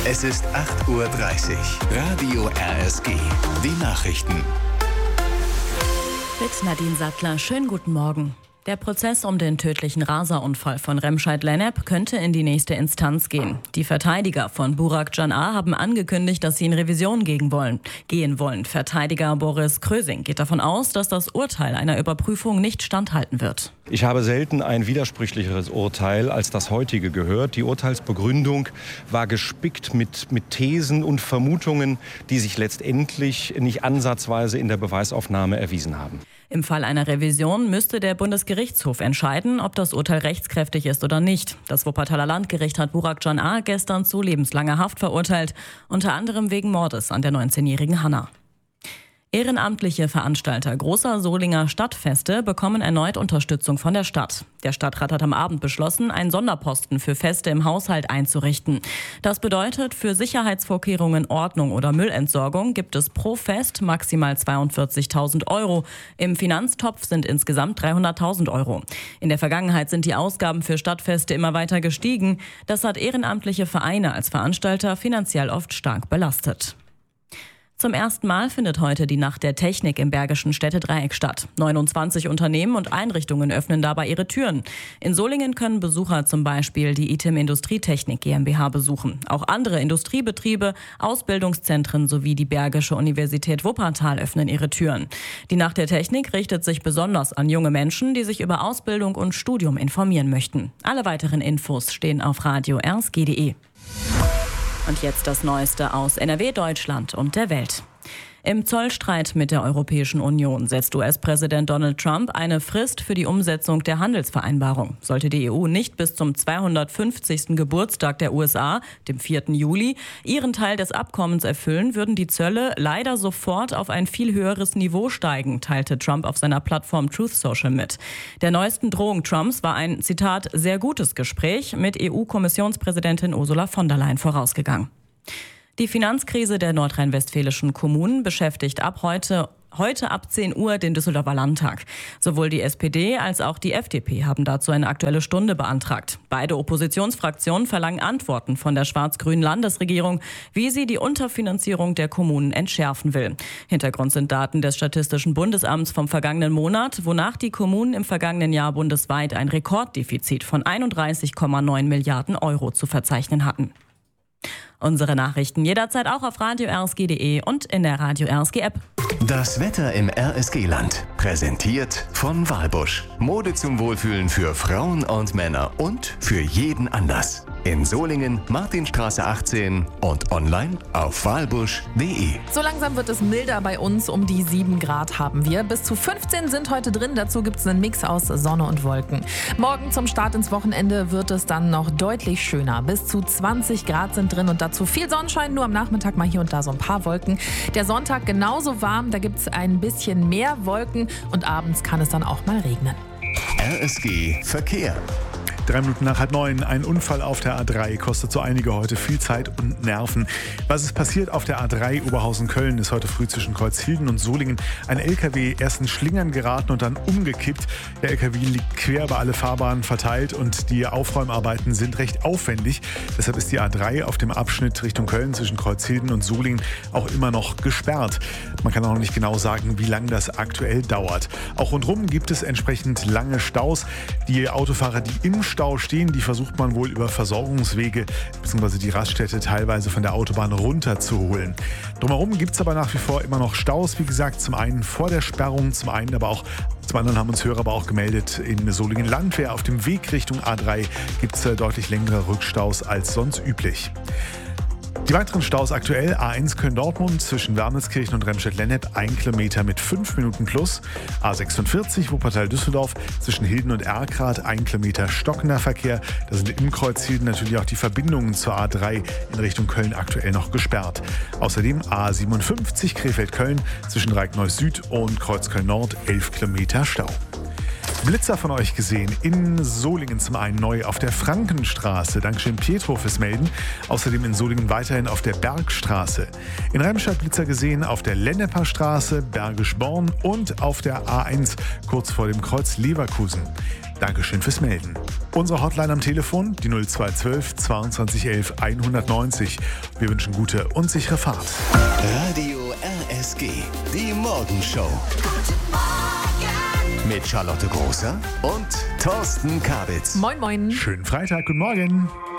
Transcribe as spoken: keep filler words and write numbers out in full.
Es ist acht Uhr dreißig. Radio R S G. Die Nachrichten. Mit Nadine Sattler. Schönen guten Morgen. Der Prozess um den tödlichen Raserunfall von Remscheid-Lennep könnte in die nächste Instanz gehen. Die Verteidiger von Burak Can-A haben angekündigt, dass sie in Revision gehen wollen. Gehen wollen. Verteidiger Boris Krösing geht davon aus, dass das Urteil einer Überprüfung nicht standhalten wird. Ich habe selten ein widersprüchlicheres Urteil als das heutige gehört. Die Urteilsbegründung war gespickt mit, mit Thesen und Vermutungen, die sich letztendlich nicht ansatzweise in der Beweisaufnahme erwiesen haben. Im Fall einer Revision müsste der Bundesgerichtshof entscheiden, ob das Urteil rechtskräftig ist oder nicht. Das Wuppertaler Landgericht hat Burak Can-A gestern zu lebenslanger Haft verurteilt, unter anderem wegen Mordes an der neunzehnjährigen Hanna. Ehrenamtliche Veranstalter großer Solinger Stadtfeste bekommen erneut Unterstützung von der Stadt. Der Stadtrat hat am Abend beschlossen, einen Sonderposten für Feste im Haushalt einzurichten. Das bedeutet, für Sicherheitsvorkehrungen, Ordnung oder Müllentsorgung gibt es pro Fest maximal zweiundvierzigtausend Euro. Im Finanztopf sind insgesamt dreihunderttausend Euro. In der Vergangenheit sind die Ausgaben für Stadtfeste immer weiter gestiegen. Das hat ehrenamtliche Vereine als Veranstalter finanziell oft stark belastet. Zum ersten Mal findet heute die Nacht der Technik im Bergischen Städtedreieck statt. neunundzwanzig Unternehmen und Einrichtungen öffnen dabei ihre Türen. In Solingen können Besucher zum Beispiel die I T E M Industrietechnik GmbH besuchen. Auch andere Industriebetriebe, Ausbildungszentren sowie die Bergische Universität Wuppertal öffnen ihre Türen. Die Nacht der Technik richtet sich besonders an junge Menschen, die sich über Ausbildung und Studium informieren möchten. Alle weiteren Infos stehen auf radio r s g punkt d e. Und jetzt das Neueste aus N R W, Deutschland und der Welt. Im Zollstreit mit der Europäischen Union setzt U S-Präsident Donald Trump eine Frist für die Umsetzung der Handelsvereinbarung. Sollte die E U nicht bis zum zweihundertfünfzigsten Geburtstag der U S A, dem vierten Juli, ihren Teil des Abkommens erfüllen, würden die Zölle leider sofort auf ein viel höheres Niveau steigen, teilte Trump auf seiner Plattform Truth Social mit. Der neuesten Drohung Trumps war ein, Zitat, sehr gutes Gespräch mit E U-Kommissionspräsidentin Ursula von der Leyen vorausgegangen. Die Finanzkrise der nordrhein-westfälischen Kommunen beschäftigt ab heute, heute ab zehn Uhr den Düsseldorfer Landtag. Sowohl die S P D als auch die F D P haben dazu eine Aktuelle Stunde beantragt. Beide Oppositionsfraktionen verlangen Antworten von der schwarz-grünen Landesregierung, wie sie die Unterfinanzierung der Kommunen entschärfen will. Hintergrund sind Daten des Statistischen Bundesamts vom vergangenen Monat, wonach die Kommunen im vergangenen Jahr bundesweit ein Rekorddefizit von einunddreißig Komma neun Milliarden Euro zu verzeichnen hatten. Unsere Nachrichten jederzeit auch auf radio r s g punkt d e und in der Radio R S G App. Das Wetter im R S G-Land. Präsentiert von Walbusch. Mode zum Wohlfühlen für Frauen und Männer und für jeden Anlass. In Solingen, Martinstraße achtzehn und online auf walbusch punkt d e. So langsam wird es milder bei uns, um die sieben Grad haben wir. Bis zu fünfzehn sind heute drin, dazu gibt es einen Mix aus Sonne und Wolken. Morgen zum Start ins Wochenende wird es dann noch deutlich schöner. Bis zu zwanzig Grad sind drin und dazu viel Sonnenschein, nur am Nachmittag mal hier und da so ein paar Wolken. Der Sonntag genauso warm, da gibt es ein bisschen mehr Wolken und abends kann es dann auch mal regnen. R S G Verkehr. Drei Minuten nach halb neun. Ein Unfall auf der A drei kostet so einige heute viel Zeit und Nerven. Was ist passiert auf der A drei Oberhausen-Köln? Ist heute früh zwischen Kreuzhilden und Solingen ein L K W erst in Schlingern geraten und dann umgekippt. Der L K W liegt quer über alle Fahrbahnen verteilt und die Aufräumarbeiten sind recht aufwendig. Deshalb ist die A drei auf dem Abschnitt Richtung Köln zwischen Kreuzhilden und Solingen auch immer noch gesperrt. Man kann auch noch nicht genau sagen, wie lange das aktuell dauert. Auch rundherum gibt es entsprechend lange Staus. Die Autofahrer, die im Stau stehen, die versucht man wohl über Versorgungswege bzw. die Raststätte teilweise von der Autobahn runterzuholen. Drumherum gibt es aber nach wie vor immer noch Staus, wie gesagt, zum einen vor der Sperrung, zum einen aber auch, zum anderen haben uns Hörer aber auch gemeldet, in Solingen-Landwehr auf dem Weg Richtung A drei gibt es deutlich längere Rückstaus als sonst üblich. Die weiteren Staus aktuell: A eins Köln-Dortmund zwischen Wermelskirchen und Remscheid-Lennep ein Kilometer mit fünf Minuten plus. A sechsundvierzig Wuppertal-Düsseldorf zwischen Hilden und Erkrath ein Kilometer stockender Verkehr. Da sind im Kreuz Hilden natürlich auch die Verbindungen zur A drei in Richtung Köln aktuell noch gesperrt. Außerdem A siebenundfünfzig Krefeld-Köln zwischen Reckneuss Süd und Kreuz Köln-Nord elf Kilometer Stau. Blitzer von euch gesehen. In Solingen zum einen neu auf der Frankenstraße. Dankeschön Pietro fürs Melden. Außerdem in Solingen weiterhin auf der Bergstraße. In Remscheid Blitzer gesehen auf der Lenneper Straße, Bergisch Born und auf der A eins kurz vor dem Kreuz Leverkusen. Dankeschön fürs Melden. Unsere Hotline am Telefon, die null zwei zwölf zweiundzwanzig elf hundertneunzig. Wir wünschen gute und sichere Fahrt. Radio R S G, die Morgenshow. Mit Charlotte Großer und Thorsten Kabitz. Moin, moin. Schönen Freitag, guten Morgen.